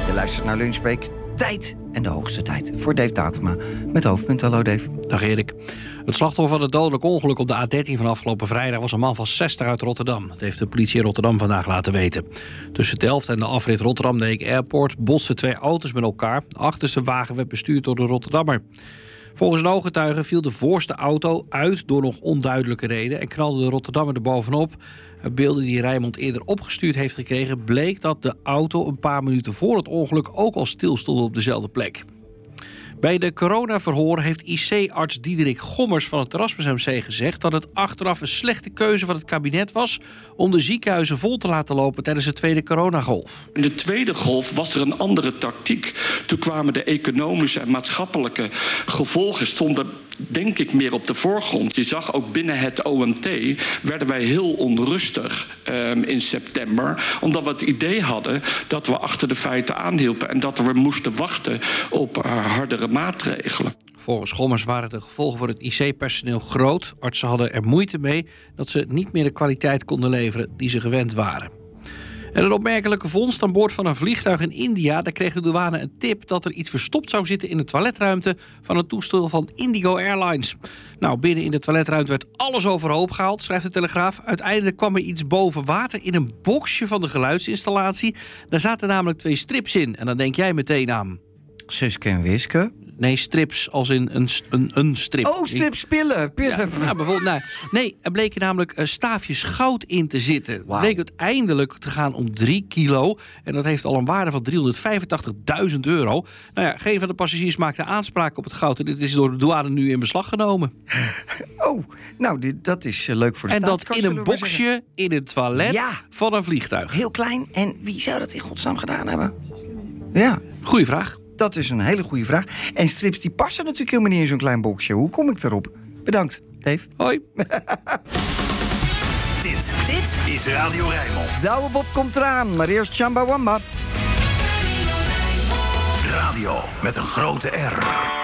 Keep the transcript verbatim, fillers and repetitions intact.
Je luistert naar Lunchbreak. Tijd en de hoogste tijd voor Dave Datema met hoofdpunt. Hallo Dave. Dag Erik. Het slachtoffer van het dodelijk ongeluk op de A dertien van afgelopen vrijdag was een man van zestig uit Rotterdam. Dat heeft de politie in Rotterdam vandaag laten weten. Tussen Delft en de afrit Rotterdam-Dijk Airport botsten twee auto's met elkaar. De achterste wagen werd bestuurd door de Rotterdammer. Volgens een ooggetuige viel de voorste auto uit door nog onduidelijke reden en knalde de Rotterdammer er bovenop. Uit beelden die Rijnmond eerder opgestuurd heeft gekregen bleek dat de auto een paar minuten voor het ongeluk ook al stil stond op dezelfde plek. Bij de coronaverhoren heeft I C-arts Diederik Gommers van het Erasmus M C gezegd dat het achteraf een slechte keuze van het kabinet was om de ziekenhuizen vol te laten lopen tijdens de tweede coronagolf. In de tweede golf was er een andere tactiek. Toen kwamen de economische en maatschappelijke gevolgen stonden denk ik meer op de voorgrond. Je zag ook binnen het O M T werden wij heel onrustig um, in september. Omdat we het idee hadden dat we achter de feiten aanhielpen en dat we moesten wachten op uh, hardere maatregelen. Volgens Gommers waren de gevolgen voor het I C-personeel groot. Artsen hadden er moeite mee dat ze niet meer de kwaliteit konden leveren die ze gewend waren. En een opmerkelijke vondst aan boord van een vliegtuig in India. Daar kreeg de douane een tip dat er iets verstopt zou zitten in de toiletruimte van een toestel van Indigo Airlines. Nou, binnen in de toiletruimte werd alles overhoop gehaald, schrijft de Telegraaf. Uiteindelijk kwam er iets boven water in een boxje van de geluidsinstallatie. Daar zaten namelijk twee strips in. En dan denk jij meteen aan Suske en Wiske. Nee, strips als in een, een, een strip. Oh, strips, pillen. pillen. Ja, nou, bijvoorbeeld, nou, nee, er bleken namelijk uh, staafjes goud in te zitten. Het Wow. bleek uiteindelijk te gaan om drie kilo. En dat heeft al een waarde van driehonderdvijfentachtigduizend euro. Nou ja, geen van de passagiers maakte aanspraak op het goud. En dit is door de douane nu in beslag genomen. Oh, nou, dit, dat is uh, leuk voor de En dat staatskas, in zullen een we maar zeggen. boxje in het toilet Ja. van een vliegtuig. Heel klein. En wie zou dat in godsnaam gedaan hebben? Ja. Goeie vraag. Dat is een hele goede vraag. En strips die passen natuurlijk helemaal niet in zo'n klein boxje. Hoe kom ik daarop? Bedankt, Dave. Hoi. Dit, dit is Radio Rijnmond. De oude Bob komt eraan, maar eerst Chamba Wamba. Radio met een grote R.